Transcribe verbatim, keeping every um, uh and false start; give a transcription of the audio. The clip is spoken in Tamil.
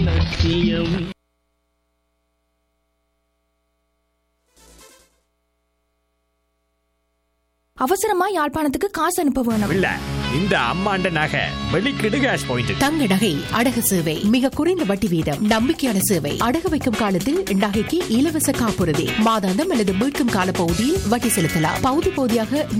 லட்சியம். அவசரமா யாழ்ப்பாணத்துக்கு காசு அனுப்ப வேணும். இல்ல இந்த அம்மாண்ட நகை வெளிக்கிடு கேஷ் பாயிண்ட். தங்க நகை அடகு சேவை மிக குறைந்த வட்டி வீதம், நம்பிக்கையான சேவை. அடகு வைக்கும் காலத்தில் நகைக்கு இலவச காப்புறுதி, மாதாந்தம் அல்லது மீட்கும் கால பகுதியில் வட்டி செலுத்தலாம். பகுதி பகுதியாக